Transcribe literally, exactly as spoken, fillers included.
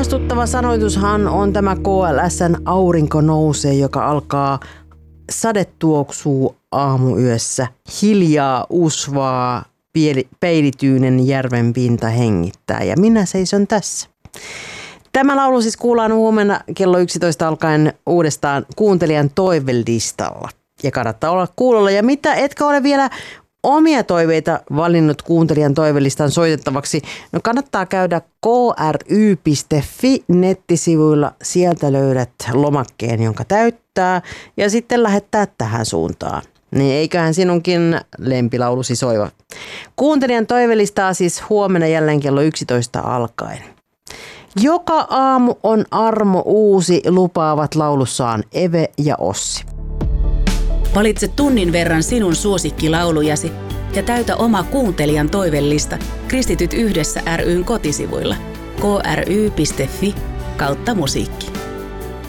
Ihastuttava sanoitushan on tämä K L S:n Aurinko nousee, joka alkaa sade tuoksuu aamuyössä, hiljaa usvaa, peilityynen järven pinta hengittää ja minä seison tässä. Tämä laulu siis kuullaan huomenna kello yksitoista alkaen uudestaan kuuntelijan toivelistalla. Ja kannattaa olla kuulolla. Ja mitä, etkä ole vielä omia toiveita valinnut kuuntelijan toivelistan soitettavaksi, no kannattaa käydä k r y piste f i nettisivuilla. Sieltä löydät lomakkeen, jonka täyttää ja sitten lähettää tähän suuntaan. Niin eiköhän sinunkin lempilaulusi soiva. Kuuntelijan toivelistaa siis huomenna jälleen kello yksitoista alkaen. Joka aamu on armo uusi, lupaavat laulussaan Eve ja Ossi. Valitse tunnin verran sinun suosikkilaulujasi ja täytä oma kuuntelijan toivellista Kristityt yhdessä ry:n kotisivuilla k r y piste f i kautta musiikki.